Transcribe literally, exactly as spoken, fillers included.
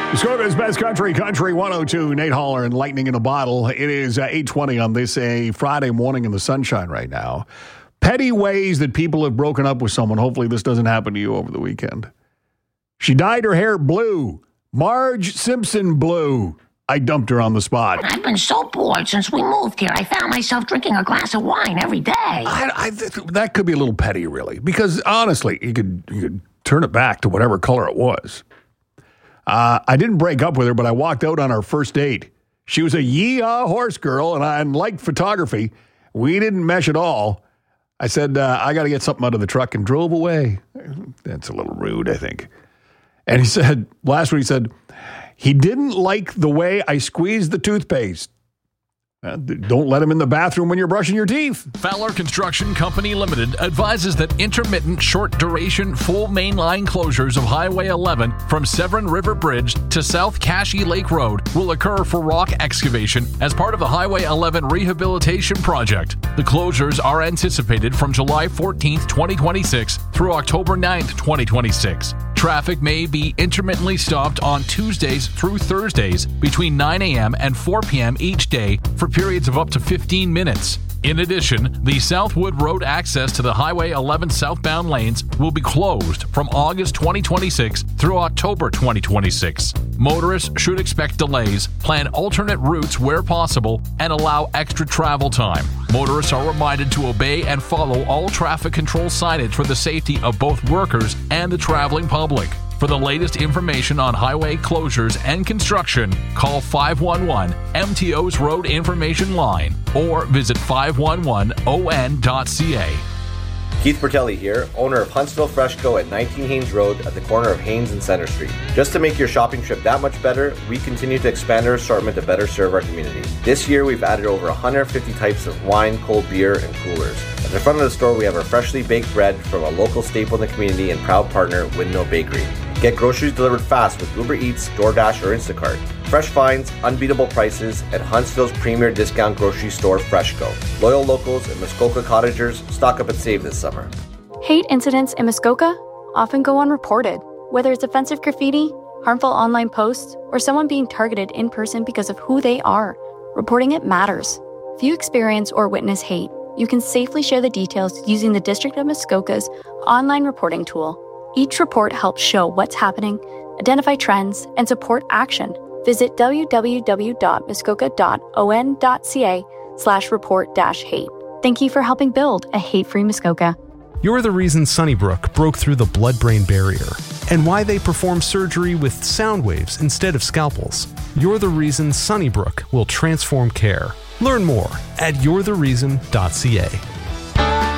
Muskoka's Best Country, Country one oh two, Nate Holler and Lightning in a Bottle. It is uh, eight twenty on this a Friday morning in the sunshine right now. Petty ways that people have broken up with someone. Hopefully this doesn't happen to you over the weekend. She dyed her hair blue. Marge Simpson blue. I dumped her on the spot. I've been so bored since we moved here. I found myself drinking a glass of wine every day. I, I, that could be a little petty, really, because honestly, you could you could turn it back to whatever color it was. Uh, I didn't break up with her, but I walked out on our first date. She was a yee-haw horse girl, and I liked photography. We didn't mesh at all. I said, uh, I got to get something out of the truck, and drove away. That's a little rude, I think. And he said, last week he said, he didn't like the way I squeezed the toothpaste. Uh, don't let him in the bathroom when you're brushing your teeth. Fowler Construction Company Limited advises that intermittent short-duration full mainline closures of Highway eleven from Severn River Bridge to South Cashy Lake Road will occur for rock excavation as part of the Highway eleven rehabilitation project. The closures are anticipated from July fourteenth, twenty twenty-six through October ninth, twenty twenty-six. Traffic may be intermittently stopped on Tuesdays through Thursdays between nine a.m. and four p.m. each day for periods of up to fifteen minutes. In addition, the Southwood Road access to the Highway eleven southbound lanes will be closed from August twenty twenty-six through October twenty twenty-six. Motorists should expect delays, plan alternate routes where possible, and allow extra travel time. Motorists are reminded to obey and follow all traffic control signage for the safety of both workers and the traveling public. For the latest information on highway closures and construction, call five one one M T O's Road Information Line or visit five one one O N dot C A. Keith Bertelli here, owner of Huntsville Fresh Go at nineteen Haynes Road at the corner of Haynes and Center Street. Just to make your shopping trip that much better, we continue to expand our assortment to better serve our community. This year, we've added over one hundred fifty types of wine, cold beer, and coolers. At the front of the store, we have our freshly baked bread from a local staple in the community and proud partner, Windmill Bakery. Get groceries delivered fast with Uber Eats, DoorDash, or Instacart. Fresh finds, unbeatable prices at Huntsville's premier discount grocery store, FreshCo. Loyal locals and Muskoka cottagers, stock up and save this summer. Hate incidents in Muskoka often go unreported, whether it's offensive graffiti, harmful online posts, or someone being targeted in person because of who they are. Reporting it matters. If you experience or witness hate, you can safely share the details using the District of Muskoka's online reporting tool. Each report helps show what's happening, identify trends, and support action. Visit w w w dot muskoka dot o n dot c a slash report dash hate. Thank you for helping build a hate-free Muskoka. You're the reason Sunnybrook broke through the blood-brain barrier and why they perform surgery with sound waves instead of scalpels. You're the reason Sunnybrook will transform care. Learn more at you're the reason dot c a.